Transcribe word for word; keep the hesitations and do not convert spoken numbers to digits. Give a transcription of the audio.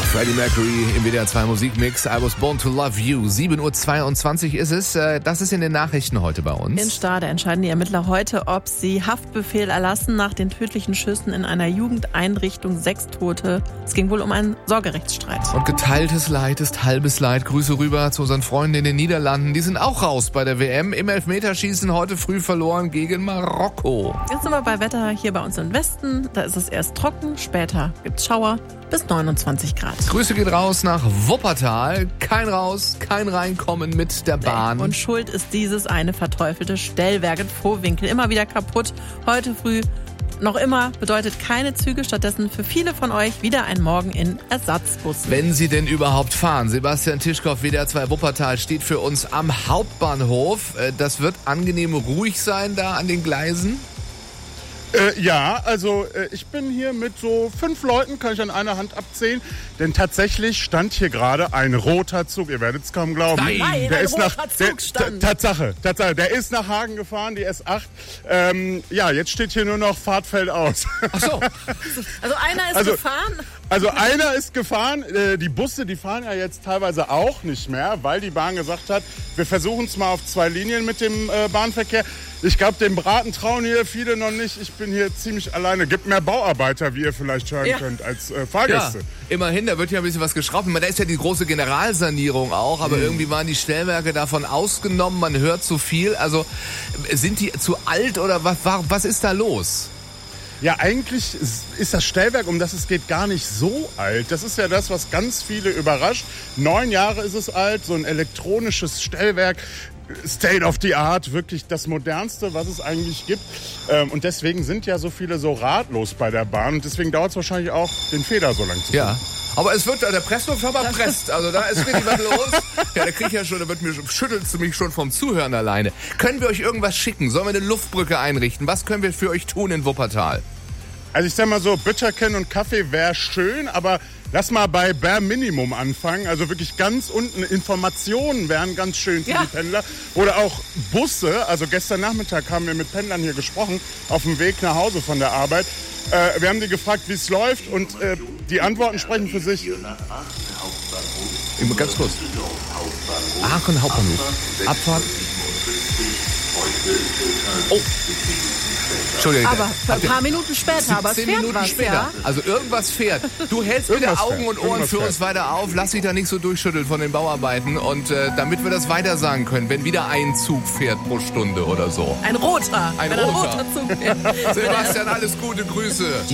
Freddie Mercury im W D R zwei Musikmix. I was born to love you. sieben Uhr zweiundzwanzig ist es. Das ist in den Nachrichten heute bei uns. In Stade entscheiden die Ermittler heute, ob sie Haftbefehl erlassen nach den tödlichen Schüssen in einer Jugendeinrichtung. Sechs Tote. Es ging wohl um einen Sorgerechtsstreit. Und geteiltes Leid ist halbes Leid. Grüße rüber zu unseren Freunden in den Niederlanden. Die sind auch raus bei der W M. Im Elfmeterschießen heute früh verloren gegen Marokko. Jetzt sind wir bei Wetter hier bei uns im Westen. Da ist es erst trocken, später gibt's Schauer bis neunundzwanzig Grad. Grüße geht raus nach Wuppertal. Kein Raus, kein Reinkommen mit der Bahn. Und schuld ist dieses eine verteufelte Stellwerk in Vohwinkel. Immer wieder kaputt. Heute früh noch immer bedeutet keine Züge. Stattdessen für viele von euch wieder ein Morgen in Ersatzbussen. Wenn sie denn überhaupt fahren. Sebastian Tischkow, W D R zwei Wuppertal, steht für uns am Hauptbahnhof. Das wird angenehm ruhig sein da an den Gleisen. Äh, ja, also äh, ich bin hier mit so fünf Leuten, kann ich an einer Hand abzählen. Denn tatsächlich stand hier gerade ein roter Zug. Ihr werdet es kaum glauben. Nein, Nein der ein ist roter nach, Zug der, stand. Tatsache, Tatsache, der ist nach Hagen gefahren, die S acht. Ähm, ja, jetzt steht hier nur noch Fahrtfeld aus. Ach so. Also einer ist Also- gefahren. Also einer ist gefahren, äh, die Busse, die fahren ja jetzt teilweise auch nicht mehr, weil die Bahn gesagt hat, wir versuchen es mal auf zwei Linien mit dem äh, Bahnverkehr. Ich glaube, dem Braten trauen hier viele noch nicht. Ich bin hier ziemlich alleine. Gibt mehr Bauarbeiter, wie ihr vielleicht hören Ja. könnt, als äh, Ja, Fahrgäste. immerhin, da wird ja ein bisschen was geschraubt. Da ist ja die große Generalsanierung auch, aber irgendwie waren die Stellwerke davon ausgenommen. Man hört zu viel. Also sind die zu alt oder was, was ist da los? Ja, eigentlich ist das Stellwerk, um das es geht, gar nicht so alt. Das ist ja das, was ganz viele überrascht. Neun Jahre ist es alt, so ein elektronisches Stellwerk. State of the Art, wirklich das Modernste, was es eigentlich gibt. Und deswegen sind ja so viele so ratlos bei der Bahn. Und deswegen dauert es wahrscheinlich auch, den Fehler so lang zu finden. Ja. Aber es wird, der Presslufthammer presst. Also da ist richtig was los. Ja, da krieg ich ja schon, da wird mir, schüttelst du mich schon vom Zuhören alleine. Können wir euch irgendwas schicken? Sollen wir eine Luftbrücke einrichten? Was können wir für euch tun in Wuppertal? Also ich sag mal so, Bütterken und Kaffee wäre schön, aber lass mal bei Bare Minimum anfangen. Also wirklich ganz unten Informationen wären ganz schön für Ja. die Pendler. Oder auch Busse. Also gestern Nachmittag haben wir mit Pendlern hier gesprochen, auf dem Weg nach Hause von der Arbeit. Äh, wir haben die gefragt, wie es läuft und äh, die Antworten sprechen für sich. Immer ganz kurz. Aachen Hauptbahnhof. Abfahrt. Oh. Entschuldigung. Aber ein paar Minuten später, aber es Zehn fährt Minuten was, später. ja. Also irgendwas fährt. Du hältst bitte Irgendwas Augen fährt. und Ohren Irgendwas für fährt. uns weiter auf. Lass dich da nicht so durchschütteln von den Bauarbeiten. Und äh, damit wir das weiter sagen können, wenn wieder ein Zug fährt pro Stunde oder so. Ein roter. Ein wenn roter. ein roter Zug fährt. Sebastian, alles Gute, Grüße.